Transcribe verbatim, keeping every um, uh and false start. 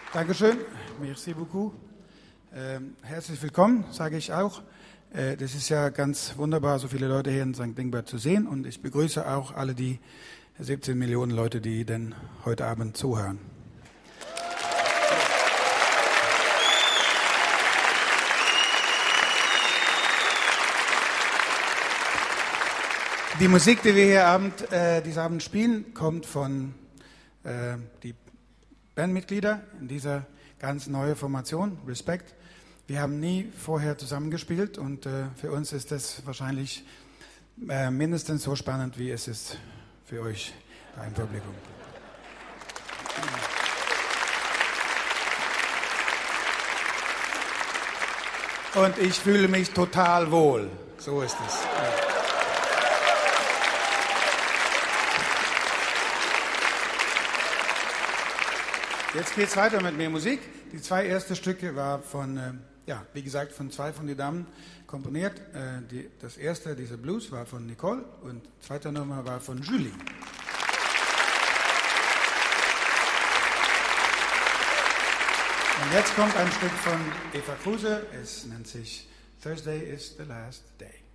Dankeschön, merci beaucoup. Ähm, herzlich willkommen, sage ich auch. Äh, das ist ja ganz wunderbar, so viele Leute hier in Sankt Ingbert zu sehen. Und ich begrüße auch alle die siebzehn Millionen Leute, die denn heute Abend zuhören. Die Musik, die wir hier Abend, äh, diesen Abend spielen, kommt von äh, die Bandmitglieder in dieser ganz neuen Formation, Respect. Wir haben nie vorher zusammengespielt und äh, für uns ist das wahrscheinlich äh, mindestens so spannend, wie es ist für euch da im Publikum. Und ich fühle mich total wohl. So ist es. Ja. Jetzt geht's weiter mit mehr Musik. Die zwei ersten Stücke waren von, äh, ja, wie gesagt, von zwei von den Damen komponiert. Äh, die, das erste, dieser Blues, war von Nicole und die zweite Nummer war von Julie. Und jetzt kommt ein Stück von Eva Kruse. Es nennt sich Thursday is the Last Day.